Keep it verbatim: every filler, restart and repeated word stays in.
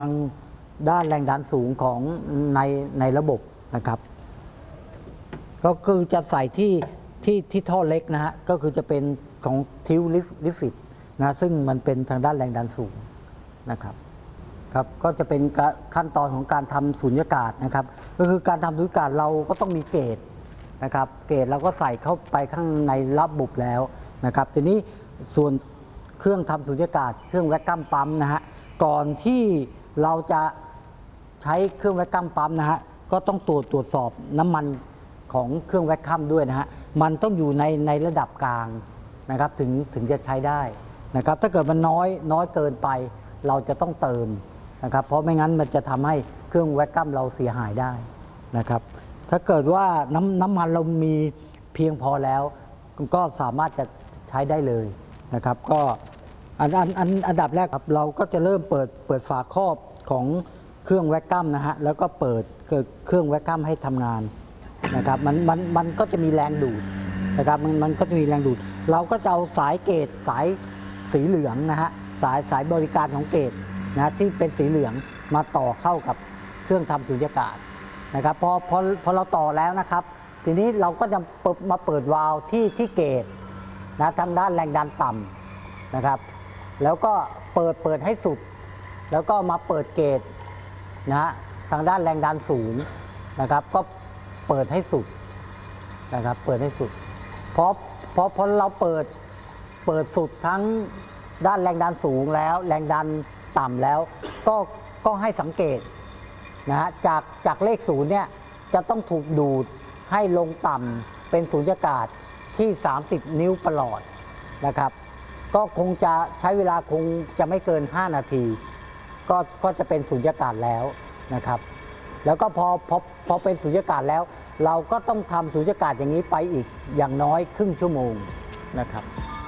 ทางด้านแรงดันสูงของในในระบบนะครับก็คือจะใส่ที่ที่ที่ท่อเล็กนะฮะก็คือจะเป็นของทิวลิฟิตนะซึ่งมันเป็นทางด้านแรงดันสูงนะครับครับก็จะเป็นขั้นตอนของการทำสุญญากาศนะครับก็คือการทำสุญญากาศเราก็ต้องมีเกจนะครับเกจเราก็ใส่เข้าไปข้างในระบบแล้วนะครับทีนี้ส่วนเครื่องทำสุญญากาศเครื่องแวคกัมปั๊มนะฮะก่อนที่เราจะใช้เครื่องแวคกัมปั๊มนะฮะก็ต้องตรวจตรวจสอบน้ำมันของเครื่องแวคกัมด้วยนะฮะมันต้องอยู่ในในระดับกลางนะครับถึงถึงจะใช้ได้นะครับถ้าเกิดมันน้อยน้อยเกินไปเราจะต้องเติมนะครับเพราะไม่งั้นมันจะทำให้เครื่องแวคกัมเราเสียหายได้นะครับถ้าเกิดว่าน้ำน้ำมันเรามีเพียงพอแล้วก็สามารถจะใช้ได้เลยนะครับก็อันอันอันอันดับแรกครับเราก็จะเริ่มเปิดเปิดฝาครอบของเครื่องแวคกัมนะฮะแล้วก็เปิดเกิดเครื่องแวคกัมให้ทำงานนะครับมันมันมันก็จะมีแรงดูดนะครับมันมันก็จะมีแรงดูดเราก็จะเอาสายเกจสายสีเหลืองนะฮะสายสายบริการของเกจนะที่เป็นสีเหลืองมาต่อเข้ากับเครื่องทำสุญญากาศนะครับพอพอพอเราต่อแล้วนะครับทีนี้เราก็จะมาเปิดวาล์วที่ที่เกจนะทางด้านแรงดันต่ำนะครับแล้วก็เปิดเปิดให้สุดแล้วก็มาเปิดเกจนะฮะทางด้านแรงดันสูงนะครับก็เปิดให้สุดนะครับเปิดให้สุดเพราะเพราะพอเราเปิดเปิดสุดทั้งด้านแรงดันสูงแล้วแรงดันต่ำแล้วก็ก็ให้สังเกตนะฮะจากจากเลขศูนย์เนี่ยจะต้องถูกดูดให้ลงต่ำเป็นสุญญากาศที่สามสิบนิ้วประหลอดนะครับก็คงจะใช้เวลาคงจะไม่เกินห้านาทีก็ก็จะเป็นสุญญากาศแล้วนะครับแล้วก็พอพอพอเป็นสุญญากาศแล้วเราก็ต้องทำสุญญากาศอย่างนี้ไปอีกอย่างน้อยครึ่งชั่วโมงนะครับ